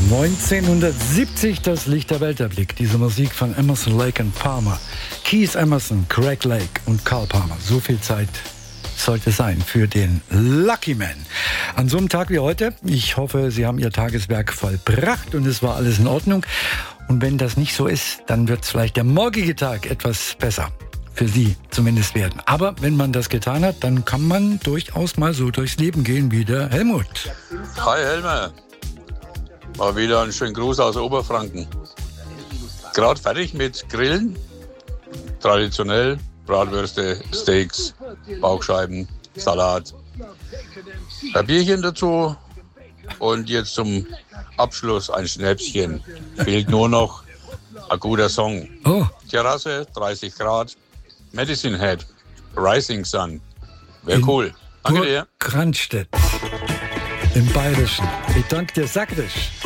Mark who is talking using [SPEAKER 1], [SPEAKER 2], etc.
[SPEAKER 1] 1970 das Licht der Welt erblickt. Diese Musik von Emerson, Lake und Palmer. Keith Emerson, Craig Lake und Carl Palmer. So viel Zeit sollte sein für den Lucky Man. An so einem Tag wie heute, ich hoffe, Sie haben Ihr Tageswerk vollbracht und es war alles in Ordnung. Und wenn das nicht so ist, dann wird es vielleicht der morgige Tag etwas besser. Für Sie zumindest werden. Aber wenn man das getan hat, dann kann man durchaus mal so durchs Leben gehen wie der Helmut.
[SPEAKER 2] Hi Helmer. Mal wieder einen schönen Gruß aus Oberfranken. Gerade fertig mit Grillen. Traditionell Bratwürste, Steaks, Bauchscheiben, Salat. Ein Bierchen dazu. Und jetzt zum Abschluss ein Schnäpschen. Fehlt nur noch ein guter Song.
[SPEAKER 1] Oh.
[SPEAKER 2] Terrasse, 30 Grad. Medicine Head, Rising Sun. Wäre cool. Danke dir.
[SPEAKER 1] Kranstedt im Bayerischen. Ich danke dir, Sakrisch.